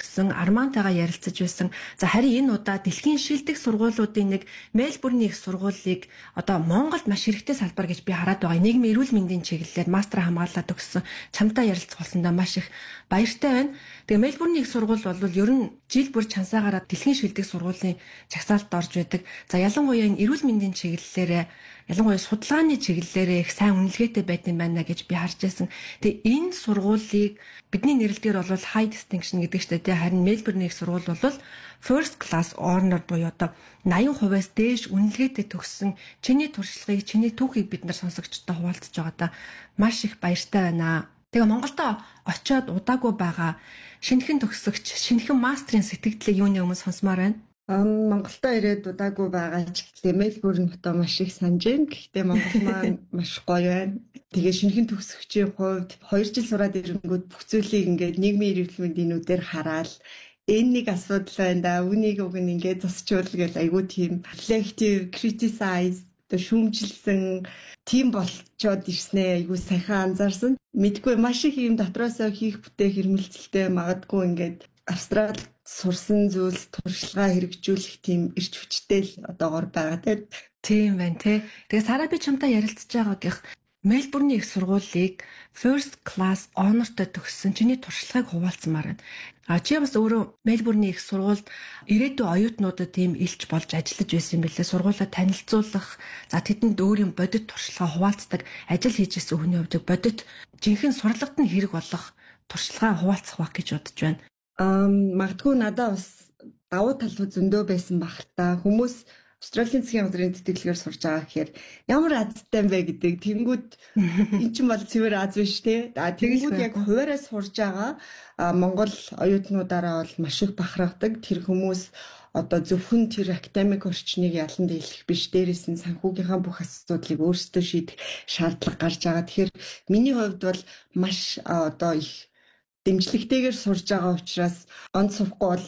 төгссөн Армантайгаа ярилцаж байсан. За харин энэ удаа дэлхийн шилдэг сургуулиудын нэг Мельбурний их сургуулийг одоо Монголд маш хэрэгтэй салбар гэж би хараад байгаа. Нийгмийн эрүүл мэндийн чиглэлээр мастер хамгаалаад төгссөн. Чамтай ярилцах болсондоо маш их баяртай байна. Тэгээ Мельбурний их сургууль бол ер нь жил бүр чансаагаараа дэлхийн шилдэг сургуулийн жагсаалтад орж байдаг. За ялангуяа энэ эрүүл мэндийн чиглэлээр ялангуяа судалгааны чиглэлээр их сайн үнэлгээтэй байд юм байна гэж би харж байсан. Тэгээ энэ сургуулийг бидний нэрлэлээр бол high distinction гэдэг чинь тийм харин Мельбурний их сургууль бол first class honor буюу одоо 80%-аас дээш үнэлгээтэй төгссөн чиний туршлагыг, чиний түүхийг бид нар сонсогчтой хуваалцаж байгаа та маш их баяртай байна. Тэгээ Монголдо очиод удаагүй байгаа шинэхэн төгсөгч, шинэхэн мастрын сэтгэлдлийг юуны өмнө сонсомоор байна. Монголдо ирээд удаагүй байгаа ч гэхдээ Мельбурн хотоо маш их санаж байна. Гэхдээ Монгол маань маш гоё байна. Тэгээ шинэхэн төгсөгчийн хувьд 2 жил сураад ирэнгүүт бүх зүйлийг ингээд нийгмийн эрүүл мэндийн нүдээр хараад энэ нэг асуудал байна да. Үнийг уг нь ингээд засчуул гэж айгүй тийм reflective, criticize шүүмжилсэн тим болчоод ирснээ айгүй сайхан анзаарсан. Мэдгүй маш их юм дотроосоо хийх бүтээх хэрмэлцэлтэй магадгүй ингээд Австрал сурсан зүйлс туршлагаа хэрэгжүүлэх тийм эрч хүчтэй л одоогоор байгаа тийм байна тий. Тэгээ Сара би чамтай ярилцж байгаагийнх Мельбурний их сургуулийг first class honorтой төгссөн чиний туршлагыг хуваалцмаар байна. Чи бас өөрөө Мельбурний их сургуульд ирээдүйн оюутнуудад тийм илч болж ажиллаж байсан юм билээ. Сургуулаа танилцуулах, за тэдэнд өөрийн бодит туршлагаа хуваалцдаг, ажил хийж ирсэн хүний хувьд бодит жинхэнэ сурлагт нь хэрэг болох туршлагаа хуваалцах баг гэж бодож байна. Магадгүй надад бас давуу талууд зөндөө байсан баг та. Хүмүүс Австралийн засгийн газрын тэтгэлгээр сурж байгаа гэхээр ямар азтай бэ гэдэг. Тэнгүүд эн чинь бол цэвэр аз биш тий. Тэнгүүд яг хуваараа сурж байгаа Монгол оюутнуудаараа бол маш их бахархдаг. Тэр хүмүүс одоо зөвхөн тэр академик орчныг ялан дийлэх биш, дээрээс нь санхүүгийнхаа бүх асуудлыг өөрсдөө шийдэх шаардлага гарч байгаа. Тэгэхээр миний хувьд бол маш одоо их дэмжлэгтэйгээр сурж байгаа учраас онд сурахгүй бол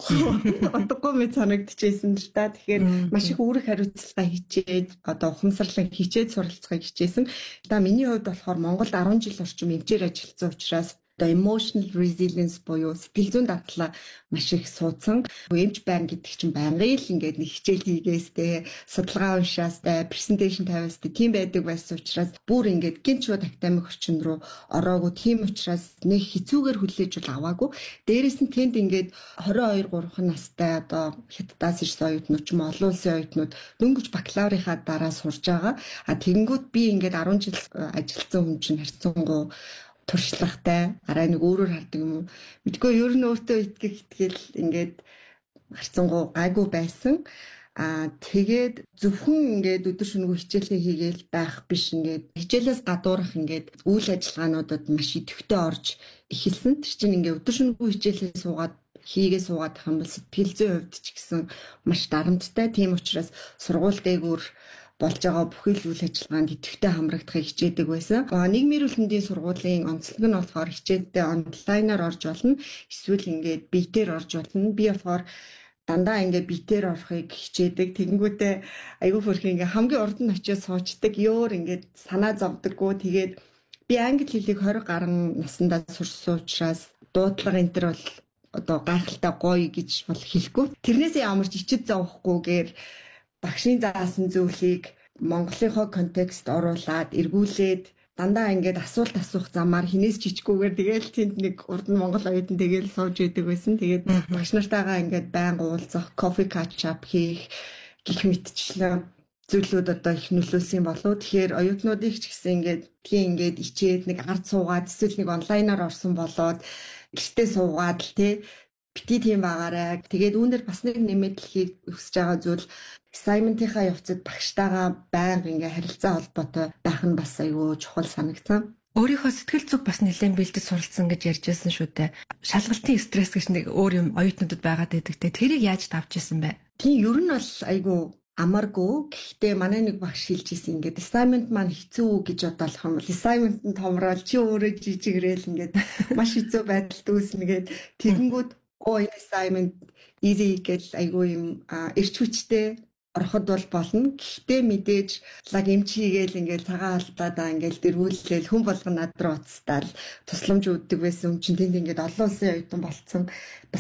одоогүй мэд санагдчихсэн л та. Тэгэхээр маш их үүрэг хариуцлага хичээд одоо ухамсарлан хичээд суралцахыг хичээсэн. За миний хувьд болохоор Монголд 10 жил орчим эмчээр ажилласан учраас одоо emotional resilience буюу сэтгэл зүйн дардлага маш их суудсан. Эмч байна гэдэг чинь байнгын л ингээд нэг хичээл хийгээстэй, судалгаа уншаастай, presentation тавиастай тийм байдаг байсан учраас бүр ингээд гинт шууд академик орчин руу ороогүй. Тийм учраас нэг хэцүүгээр хүлээж бол аваагүй. Дээрээс нь тэнд ингээд 22-3 настай одоо хятадаас ирсэн оюутнууд ч юм олон улсын оюутнууд дөнгөж бакалаврынхаа дараа сурж байгаа. Тэгэнгүүт би ингээд 10 жил ажилласан хүн чинь харьцангуй туршлагатай арай нэг өөрөөр хардаг юм уу мэдгүй ер нь өөртөө итгэл ингээд харцангуй гайгүй байсан. Тэгээд зөвхөн ингээд өдөр шөнөгүй хичээлээ хийгээл байх биш, ингээд хичээлээс гадуурх ингээд үйл ажиллагаануудад маш идэвхтэй орж эхэлсэн. Тэр чинь ингээд өдөр шөнөгүй хичээлээ хийгээ суугаад байх юм бол сэтгэл зүйн хувьд ч гэсэн маш дарамттай. Тийм учраас сургууль дээгүүр болж байгаа бүхэл үйл ажиллагаанд идэвхтэй хамрагдахыг хичээдэг байсан. Нийгмийн эрүүл мэндийн сургуулийн онцлог нь болохоор хичээлдээ онлайнаар орж болно. Эсвэл ингээд биетээр орж болно. Би болохоор дандаа ингээд биетээр орохыг хичээдэг. Тэгэнгүүтээ айгүй хөрх ингээд хамгийн урд нь очиж суучдаг. Ёор ингээд санаа зовдөггүй. Тэгээд би англи хэлийг 20 гаруй наснда сурсан учраас дуудлага энэ төр бол одоо гайхалтай гоё гэж бол хэлэхгүй. Тэрнээсээ ямарч ичид зовхгүйгээр багшийн заасан зүйлийг Монголынхоо контекст оруулаад эргүүлээд дандаа ингээд асуулт асуух замаар хинээс жижиггүйгээр тэгээл тэнд нэг урд нь Монгол оюутан тэгээл сууж идэг байсан. Тэгээд багш нартайгаа ингээд байнга уулзах, кофе catch up хийх гэх мэтчлэн зүйлүүд одоо их нөлөөлсөн болов. Тэгэхээр оюутнуудыг ч гэсэн ингээд ичээд нэг ард суугаад эсвэл нэг онлайнаар орсон болоод гэртээ суугаад л тий бити тийм байгаарай. Тэгээд үүнээр бас нэг нэмэт хийх хүсэж байгаа зүйл assignment-ийнхаа явцад багштайгаа байнга ингээ харилцаа холбоотой байх нь бас аюу чухал санагдсан. Өөрийнхөө сэтгэл зүг бас нэлээд бэлдэж суралцсан гэж ярьж байсан шүү дээ. Шалгалтын стресс гэж нэг өөр юм оюутнуудад байгаад байдаг те. Тэрийг яаж давж исэн бэ? Тийм ер нь бол айгүй амаргүй. Гэхдээ манай нэг багш хэлж ирсэн ингээд assignment маань хэцүү гэж бодлох юм бол assignment-д томрол чи өөрөө жижигрээл ингээд маш хэцүү байдалд үүснэгээд тэгэнгүүт энэ assignment easy гэж айгүй юм эрч хүчтэй ороход бол болно. Гэхдээ мэдээж лаг эмч хийгээл ингээл цагаан алдаадаа ингээл дэргүүлээл хүн болгон над руу уцтаал тусламж өгдөг байсан юм чинь тэнд ингээд олон улсын оюутан болцсон.